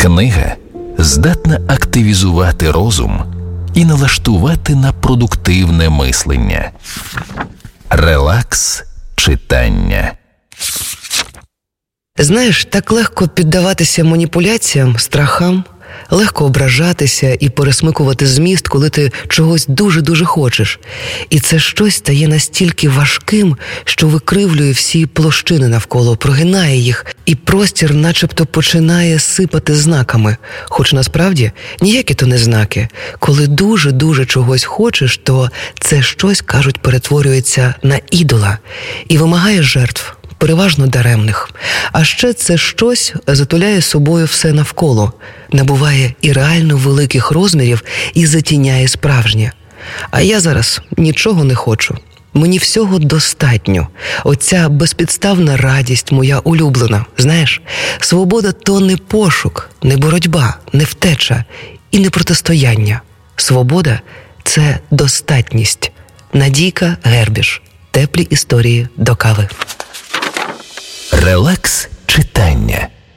Книга здатна активізувати розум і налаштувати на продуктивне мислення. Релакс читання. Знаєш, так легко піддаватися маніпуляціям, страхам, легко ображатися і пересмикувати зміст, коли ти чогось дуже-дуже хочеш. І це щось стає настільки важким, що викривлює всі площини навколо, прогинає їх, і простір начебто починає сипати знаками. Хоч насправді ніякі то не знаки. Коли дуже-дуже чогось хочеш, то це щось, кажуть, перетворюється на ідола і вимагає жертв, переважно даремних. А ще це щось затуляє собою все навколо, набуває і реально великих розмірів і затіняє справжнє. А я зараз нічого не хочу. Мені всього достатньо. Оця безпідставна радість моя улюблена. Знаєш, свобода – то не пошук, не боротьба, не втеча і не протистояння. Свобода – це достатність. Надійка Гербіш. Теплі історії до кави. Релакс читання.